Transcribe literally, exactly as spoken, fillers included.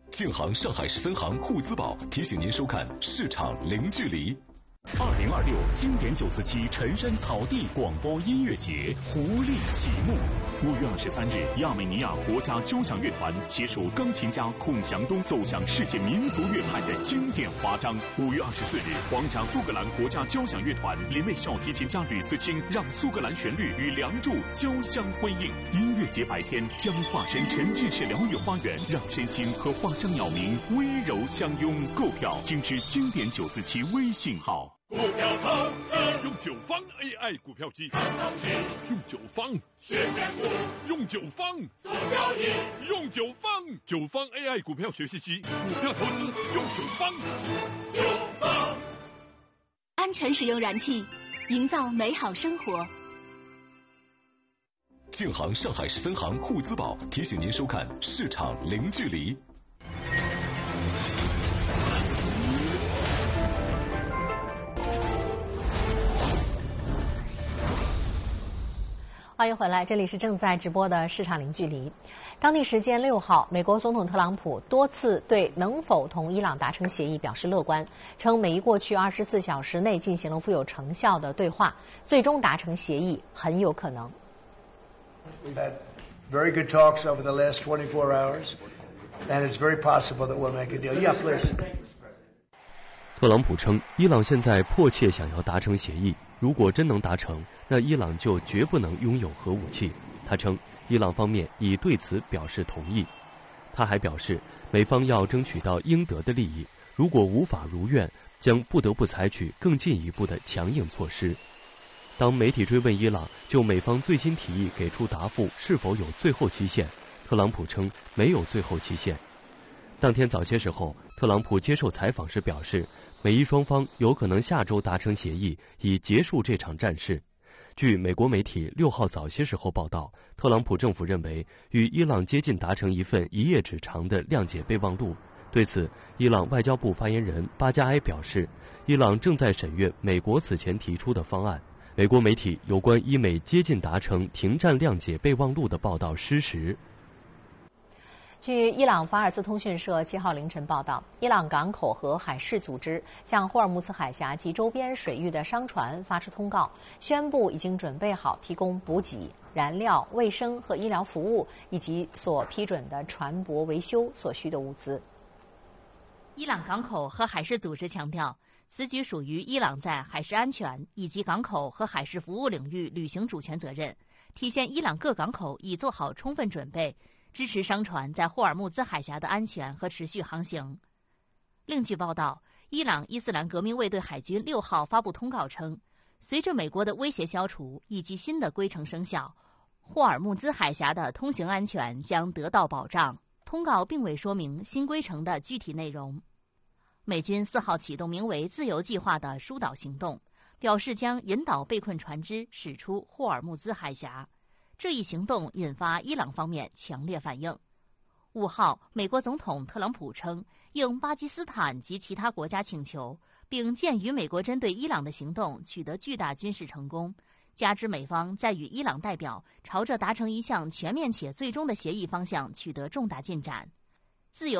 建行上海市分行沪资宝提醒您收看《市场零距离》。 二零二六经典九四七陈山草地广播音乐节活力启幕。五月二十三日，亚美尼亚国家交响乐团携手钢琴家孔祥东走向世界民族乐坛的经典华章。五月二十四日，皇家苏格兰国家交响乐团林卫小提琴家吕思清让苏格兰旋律与梁祝交相辉映。音乐节白天将化身沉浸式疗愈花园，让身心和花香鸟鸣温柔相拥。购票请至经典九四七微信号。 股票投资用九方 A I 股票机，用九方学选股，用九方做交易，用九方九方 A I 股票学习机，股票投资用九方。九方安全使用燃气，营造美好生活。 建行上海市分行沪资宝提醒您收看《市场零距离》。 欢迎回来，这里是正在直播的市场零距离。当地时间六号，美国总统特朗普多次对能否同伊朗达成协议表示乐观，称美伊过去二十四小时内进行了富有成效的对话，最终达成协议很有可能。 We've had very good talks over the last twenty-four hours, and it's very possible that we'll make a deal. Yeah, please. 特朗普称，伊朗现在迫切想要达成协议，如果真能达成，那伊朗就绝不能拥有核武器。他称，伊朗方面已对此表示同意。他还表示，美方要争取到应得的利益，如果无法如愿，将不得不采取更进一步的强硬措施。当媒体追问伊朗就美方最新提议给出答复是否有最后期限，特朗普称没有最后期限。当天早些时候，特朗普接受采访时表示，美伊双方有可能下周达成协议，以结束这场战事。据美国媒体六号早些时候报道，特朗普政府认为与伊朗接近达成一份一页纸长的谅解备忘录。对此，伊朗外交部发言人巴加埃表示，伊朗正在审阅美国此前提出的方案。美国媒体有关伊美接近达成停战谅解备忘录的报道失实。 据伊朗法尔斯通讯社七号凌晨报道，伊朗港口和海事组织向霍尔木兹海峡及周边水域的商船发出通告，宣布已经准备好提供补给、燃料、卫生和医疗服务，以及所批准的船舶维修所需的物资。 伊朗港口和海事组织强调，此举属于伊朗在海事安全以及港口和海事服务领域履行主权责任，体现伊朗各港口已做好充分准备，支持商船在霍尔木兹海峡的安全和持续航行。另据报道，伊朗伊斯兰革命卫队海军六号发布通告称，随着美国的威胁消除以及新的规程生效，霍尔木兹海峡的通行安全将得到保障。通告并未说明新规程的具体内容。美军四号启动名为“自由计划”的疏导行动，表示将引导被困船只驶出霍尔木兹海峡。这一行动引发伊朗方面强烈反应。五号，美国总统特朗普称，应巴基斯坦及其他国家请求，并鉴于美国针对伊朗的行动取得巨大军事成功，加之美方在与伊朗代表朝着达成一项全面且最终的协议方向取得重大进展，